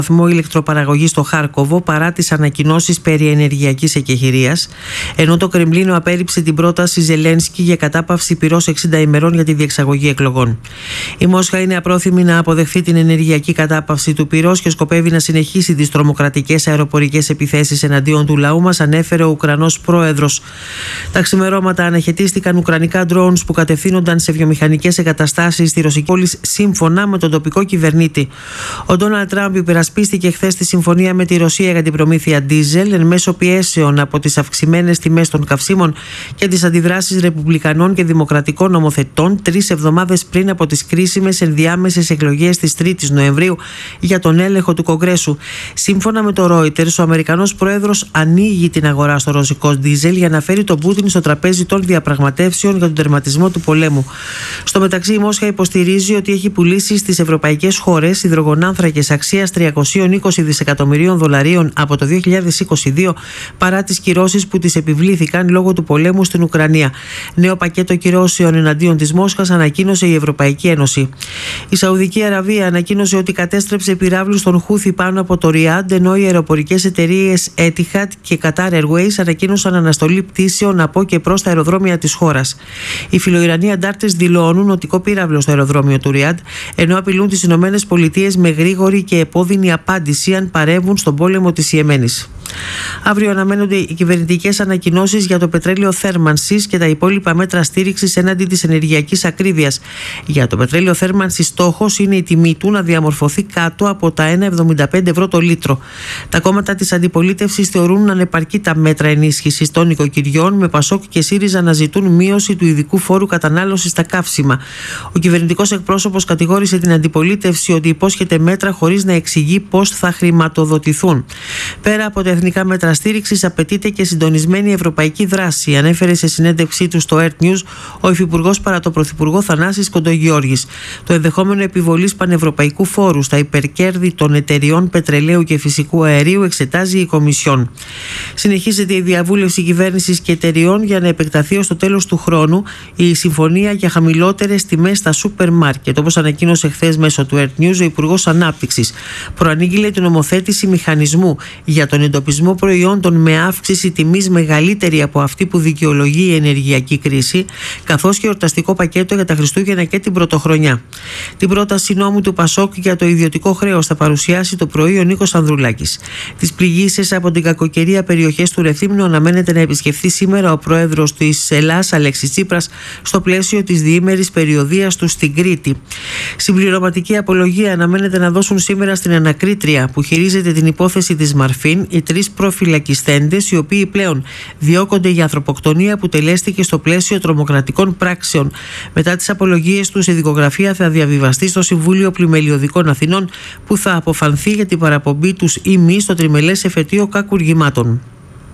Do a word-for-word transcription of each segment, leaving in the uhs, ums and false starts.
σταθμό ηλεκτροπαραγωγής στο Χάρκοβο παρά τις ανακοινώσεις περί ενεργειακής εκεχηρίας, ενώ το Κρεμλίνο απέρριψε την πρόταση Ζελένσκι για κατάπαυση πυρός εξήντα ημερών για τη διεξαγωγή εκλογών. Η Μόσχα είναι απρόθυμη να αποδεχθεί την ενεργειακή κατάπαυση του πυρός και σκοπεύει να συνεχίσει τις τρομοκρατικές αεροπορικές επιθέσεις εναντίον του λαού μας, ανέφερε ο Ουκρανός πρόεδρος. Τα ξημερώματα αναχαιτίστηκαν ουκρανικά drones που κατευθύνονταν σε βιομηχανικές εγκαταστάσεις στη ρωσική πόλη, σύμφωνα με τον τοπικό κυβερνήτη. Ο Ντόναλντ Τραμπ υπερασπίστηκε χθες τη συμφωνία με τη Ρωσία για την προμήθεια ντίζελ εν μέσω πιέσεων από τις αυξημένες τιμές των καυσίμων και τις αντιδράσεις ρεπουμπλικανών και δημοκρατικών νομοθετών τρεις εβδομάδες πριν από τις κρίσιμες ενδιάμεσες εκλογές της τρίτης Νοεμβρίου για τον έλεγχο του Κογκρέσου. Σύμφωνα με το Reuters, ο Αμερικανός πρόεδρος ανοίγει την αγορά στο ρωσικό ντίζελ για να φέρει τον Πούτιν στο τραπέζι των διαπραγματεύσεων για τον τερματισμό του πολέμου. Στο μεταξύ, η Μόσχα υποστηρίζει ότι έχει πουλήσει στις ευρωπαϊκές χώρες υδρογονάνθρακες αξίας τριακόσια είκοσι δισεκατομμυρίων δολαρίων από το δύο χιλιάδες είκοσι δύο παρά τις κυρώσεις που τις επιβλήθηκαν λόγω του πολέμου στην Ουκρανία. Νέο πακέτο κυρώσεων εναντίον της Μόσχας ανακοίνωσε η Ευρωπαϊκή Ένωση. Η Σαουδική Αραβία ανακοίνωσε ότι κατέστρεψε πυράβλους στον Χούθι πάνω από το Ριάντ, ενώ οι αεροπορικές εταιρείες Etihad και Qatar Airways ανακοίνωσαν αναστολή πτήσεων από και προς τα αεροδρόμια της χώρας. Οι φιλοϊρανοί αντάρτες δηλώνουν ότι πύραυλο στο αεροδρόμιο του Ριάντ, ενώ απειλούν τις Ηνωμένες Πολιτείες με γρήγορη και επώδυνη απάντηση αν παρέμβουν στον πόλεμο της Ιεμένης. Αύριο αναμένονται οι κυβερνητικές ανακοινώσεις για το πετρέλαιο θέρμανσης και τα υπόλοιπα μέτρα στήριξης έναντι της ενεργειακής ακρίβειας. Για το πετρέλαιο θέρμανσης, στόχος είναι η τιμή του να διαμορφωθεί κάτω από τα ένα κόμμα εβδομήντα πέντε ευρώ το λίτρο. Τα κόμματα της αντιπολίτευσης θεωρούν ανεπαρκή τα μέτρα ενίσχυσης των οικοκυριών, με Πασόκ και ΣΥΡΙΖΑ να ζητούν μείωση του ειδικού φόρου κατανάλωσης στα καύσιμα. Ο κυβερνητικός εκπρόσωπος κατηγόρησε την αντιπολίτευση ότι υπόσχεται μέτρα χωρίς να εξηγεί πώς θα χρηματοδοτηθούν. Πέρα από τα εθνικά μέτρα στήριξης, απαιτείται και συντονισμένη ευρωπαϊκή δράση, ανέφερε σε συνέντευξή του στο Earth News ο Υφυπουργός παρά το Πρωθυπουργό Θανάσης Κοντογιώργης. Το ενδεχόμενο επιβολής πανευρωπαϊκού φόρου στα υπερκέρδη των εταιριών πετρελαίου και φυσικού αερίου εξετάζει η Κομισιόν. Συνεχίζεται η διαβούλευση κυβέρνησης και εταιριών για να επεκταθεί ως το τέλος του χρόνου η συμφωνία για χαμηλότερες τιμές στα σούπερ μάρκετ, όπως ανακοίνωσε χθες μέσω του Earth News ο Υπουργός Ανάπτυξης. Προανήγγειλε την νομοθέτηση μηχανισμού για τον εντοπισμό προϊόντων με αύξηση τιμής μεγαλύτερη από αυτή που δικαιολογεί η ενεργειακή κρίση, καθώς και εορταστικό πακέτο για τα Χριστούγεννα και την Πρωτοχρονιά. Την πρόταση νόμου του Πασόκ για το ιδιωτικό χρέος θα παρουσιάσει το πρωί ο Νίκος Ανδρουλάκης. Τις πληγήσεις από την κακοκαιρία περιοχές του Ρεθύμνου αναμένεται να επισκεφθεί σήμερα ο πρόεδρος της Ελλάς, Αλέξης Τσίπρας, στο πλαίσιο της διήμερης περιοδείας του στην Κρήτη. Συμπληρωματική απολογία αναμένεται να δώσουν σήμερα στην ανακρίτρια που χειρίζεται την υπόθεση της Μαρφίν οι τρεις προφυλακισθέντες, οι οποίοι πλέον διώκονται για ανθρωποκτονία που τελέστηκε στο πλαίσιο τρομοκρατικών πράξεων. Μετά τις απολογίες τους, η δικογραφία θα διαβιβαστεί στο Συμβούλιο Πλημελιωδικών Αθηνών, που θα αποφανθεί για την παραπομπή τους ή μη στο τριμελές εφετείο κακουργημάτων.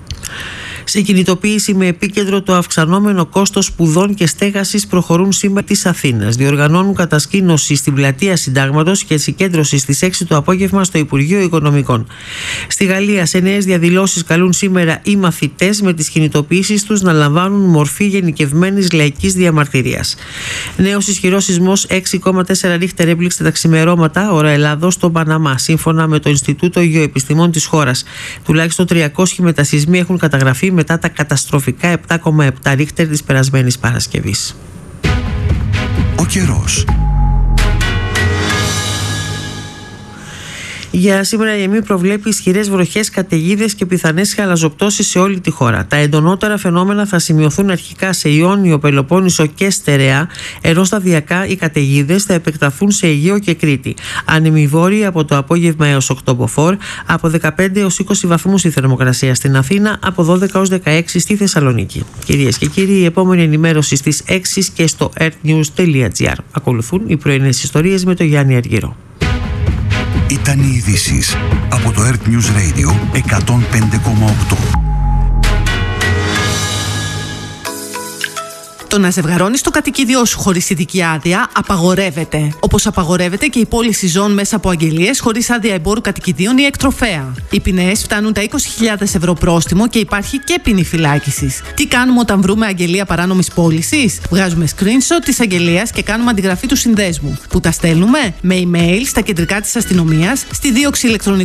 Σε κινητοποίηση με επίκεντρο το αυξανόμενο κόστος σπουδών και στέγασης προχωρούν σήμερα της Αθήνας. Διοργανώνουν κατασκήνωση στην πλατεία Συντάγματος και συγκέντρωση στις έξι το απόγευμα στο Υπουργείο Οικονομικών. Στη Γαλλία, σε νέες διαδηλώσεις καλούν σήμερα οι μαθητές με τις κινητοποιήσεις τους να λαμβάνουν μορφή γενικευμένης λαϊκής διαμαρτυρίας. Νέος ισχυρός σεισμός έξι κόμμα τέσσερα ρίχτερ έπληξε τα ξημερώματα ώρα Ελλάδος στον Παναμά, σύμφωνα με το Ινστιτούτο Γεωεπιστημών της χώρας. Τουλάχιστον τριακόσιοι μετασεισμοί έχουν καταγραφεί μετά τα καταστροφικά επτά κόμμα επτά ρίχτερ της περασμένης Παρασκευής. Ο καιρός. Για σήμερα η ΕΜΗ προβλέπει ισχυρές βροχές, καταιγίδες και πιθανές χαλαζοπτώσεις σε όλη τη χώρα. Τα εντονότερα φαινόμενα θα σημειωθούν αρχικά σε Ιόνιο, Πελοπόννησο και Στερεά, ενώ σταδιακά οι καταιγίδες θα επεκταθούν σε Αιγαίο και Κρήτη. Άνεμοι βόρειοι από το απόγευμα έως οκτώ μποφόρ, από δεκαπέντε έως είκοσι βαθμούς η θερμοκρασία στην Αθήνα, από δώδεκα έως δεκαέξι στη Θεσσαλονίκη. Κυρίες και κύριοι, η επόμενη ενημέρωση στις έξι και στο earthnews.gr. Ακολουθούν οι πρωινές ιστορίες με τον Γιάννη Αργυρό. Ήταν οι ειδήσεις από το Earth News Radio εκατόν πέντε κόμμα οκτώ. Το να ζευγαρώνεις το κατοικίδιό σου χωρίς ειδική άδεια απαγορεύεται. Όπως απαγορεύεται και η πώληση ζώων μέσα από αγγελίες χωρίς άδεια εμπόρου κατοικιδίων ή εκτροφέα. Οι ποινές φτάνουν τα είκοσι χιλιάδες ευρώ πρόστιμο και υπάρχει και ποινή φυλάκισης. Τι κάνουμε όταν βρούμε αγγελία παράνομης πώλησης? Βγάζουμε screenshot της αγγελίας και κάνουμε αντιγραφή του συνδέσμου. Που τα στέλνουμε με email στα κεντρικά της αστυνομίας, στη δίωξη ηλεκτρονικών